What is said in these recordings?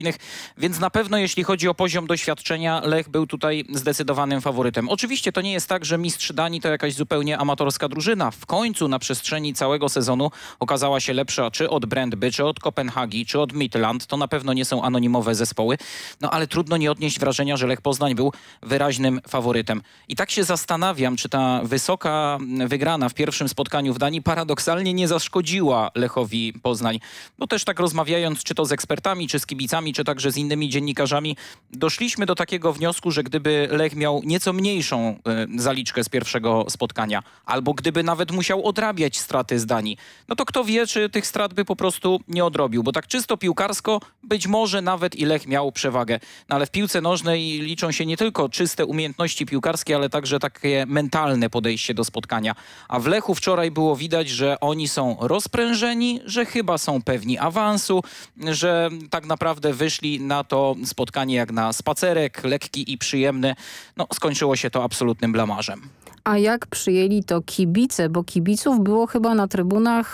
Więc na pewno jeśli chodzi o poziom doświadczenia, Lech był tutaj zdecydowanym faworytem. Oczywiście to nie jest tak, że mistrz Danii to jakaś zupełnie amatorska drużyna. W końcu na przestrzeni całego sezonu okazała się lepsza czy od Brøndby, czy od Kopenhagi, czy od Midtjylland. To na pewno nie są anonimowe zespoły. No ale trudno nie odnieść wrażenia, że Lech Poznań był wyraźnym faworytem. I tak się zastanawiam, czy ta wysoka wygrana w pierwszym spotkaniu w Danii paradoksalnie nie zaszkodziła Lechowi Poznań. Bo też tak rozmawiając, czy to z ekspertami, czy z kibicami, czy także z innymi dziennikarzami, doszliśmy do takiego wniosku, że gdyby Lech miał nieco mniejszą zaliczkę z pierwszego spotkania, albo gdyby nawet musiał odrabiać straty z Danii, no to kto wie, czy tych strat by po prostu nie odrobił. Bo tak czysto piłkarsko być może nawet i Lech miał przewagę. No ale w piłce nożnej liczą się nie tylko czyste umiejętności piłkarskie, ale także takie mentalne podejście do spotkania. A w Lechu wczoraj było widać, że oni są rozprężeni, że chyba są pewni awansu, że tak naprawdę wyszli na to spotkanie jak na spacerek, lekki i przyjemny. No, skończyło się to absolutnym blamażem. A jak przyjęli to kibice? Bo kibiców było chyba na trybunach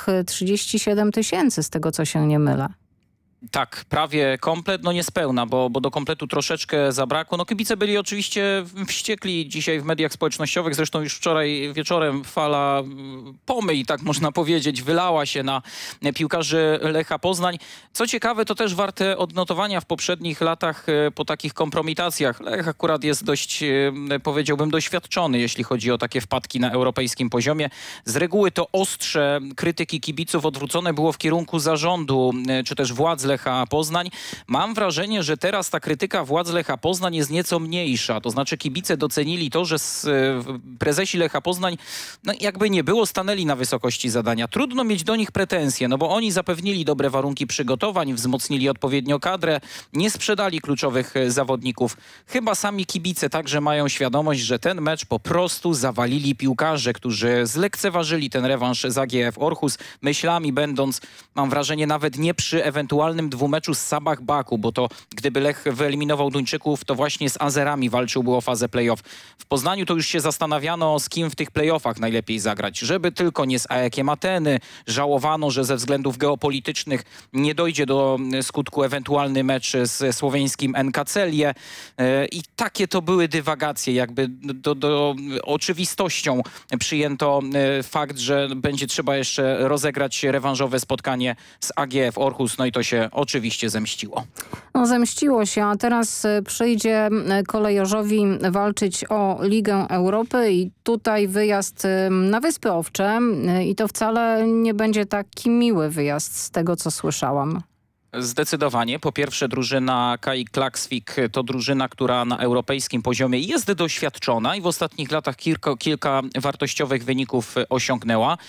37 000, z tego co się nie mylę. Tak, prawie komplet, no niespełna, bo do kompletu troszeczkę zabrakło. No kibice byli oczywiście wściekli dzisiaj w mediach społecznościowych, zresztą już wczoraj wieczorem fala pomyj, tak można powiedzieć, wylała się na piłkarzy Lecha Poznań. Co ciekawe, to też warte odnotowania w poprzednich latach po takich kompromitacjach. Lech akurat jest dość, powiedziałbym, doświadczony, jeśli chodzi o takie wpadki na europejskim poziomie. Z reguły to ostrze krytyki kibiców odwrócone było w kierunku zarządu, czy też władz Lecha Poznań. Mam wrażenie, że teraz ta krytyka władz Lecha Poznań jest nieco mniejsza. To znaczy kibice docenili to, że prezesi Lecha Poznań, no jakby nie było, stanęli na wysokości zadania. Trudno mieć do nich pretensje, no bo oni zapewnili dobre warunki przygotowań, wzmocnili odpowiednio kadrę, nie sprzedali kluczowych zawodników. Chyba sami kibice także mają świadomość, że ten mecz po prostu zawalili piłkarze, którzy zlekceważyli ten rewanż z AGF Aarhus, myślami będąc, mam wrażenie, nawet nie przy ewentualnym dwumeczu z Sabah Baku, bo to gdyby Lech wyeliminował Duńczyków, to właśnie z Azerami walczyłby o fazę play-off. W Poznaniu to już się zastanawiano, z kim w tych play-offach najlepiej zagrać. Żeby tylko nie z AEK-iem Ateny. Żałowano, że ze względów geopolitycznych nie dojdzie do skutku ewentualny mecz z słoweńskim NK Celje. I takie to były dywagacje. Jakby oczywistością przyjęto fakt, że będzie trzeba jeszcze rozegrać rewanżowe spotkanie z AGF Aarhus. No i to się oczywiście zemściło. No zemściło się, a teraz przyjdzie kolejorzowi walczyć o Ligę Europy i tutaj wyjazd na Wyspy Owcze i to wcale nie będzie taki miły wyjazd z tego, co słyszałam. Zdecydowanie. Po pierwsze drużyna KAI Klaksvik to drużyna, która na europejskim poziomie jest doświadczona i w ostatnich latach kilka wartościowych wyników osiągnęła.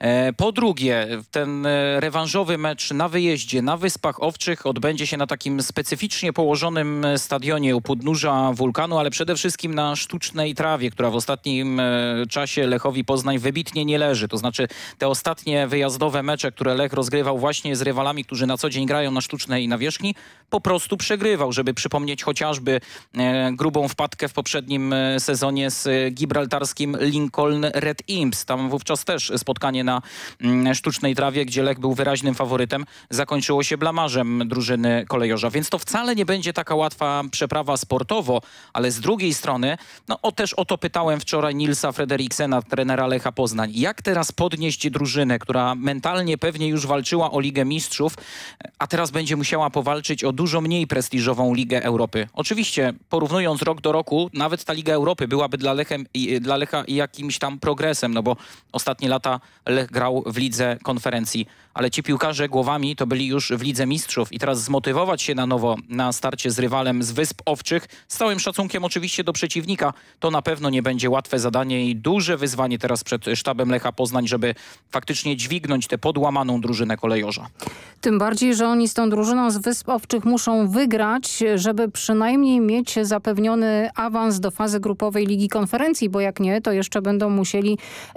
Po drugie, ten rewanżowy mecz na wyjeździe na Wyspach Owczych odbędzie się na takim specyficznie położonym stadionie u podnóża wulkanu, ale przede wszystkim na sztucznej trawie, która w ostatnim czasie Lechowi Poznań wybitnie nie leży. To znaczy te ostatnie wyjazdowe mecze, które Lech rozgrywał właśnie z rywalami, którzy na co dzień grają na sztucznej nawierzchni, po prostu przegrywał, żeby przypomnieć chociażby grubą wpadkę w poprzednim sezonie z gibraltarskim Lincoln Red Imps. Tam wówczas też spotkanie na sztucznej trawie, gdzie Lech był wyraźnym faworytem, zakończyło się blamażem drużyny kolejorza. Więc to wcale nie będzie taka łatwa przeprawa sportowo, ale z drugiej strony, też o to pytałem wczoraj Nilsa Frederiksena, trenera Lecha Poznań. Jak teraz podnieść drużynę, która mentalnie pewnie już walczyła o Ligę Mistrzów, a teraz będzie musiała powalczyć o dużo mniej prestiżową Ligę Europy. Oczywiście, porównując rok do roku, nawet ta Liga Europy byłaby dla Lecha jakimś tam progresem, no bo ostatnie lata Lech grał w Lidze Konferencji, ale ci piłkarze głowami to byli już w Lidze Mistrzów i teraz zmotywować się na nowo na starcie z rywalem z Wysp Owczych, z całym szacunkiem oczywiście do przeciwnika, to na pewno nie będzie łatwe zadanie i duże wyzwanie teraz przed sztabem Lecha Poznań, żeby faktycznie dźwignąć tę podłamaną drużynę kolejorza. Tym bardziej, że oni z tą drużyną z Wysp Owczych muszą wygrać, żeby przynajmniej mieć zapewniony awans do fazy grupowej Ligi Konferencji, bo jak nie, to jeszcze będą musieli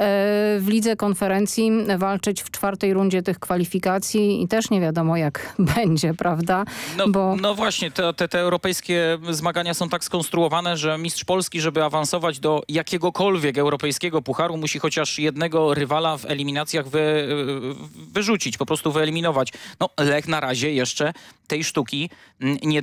w Lidze Konferencji walczyć w czwartej rundzie tych kwalifikacji i też nie wiadomo jak będzie, prawda? No właśnie, te europejskie zmagania są tak skonstruowane, że mistrz Polski, żeby awansować do jakiegokolwiek europejskiego pucharu, musi chociaż jednego rywala w eliminacjach wyrzucić, po prostu wyeliminować. Lech na razie jeszcze tej sztuki nie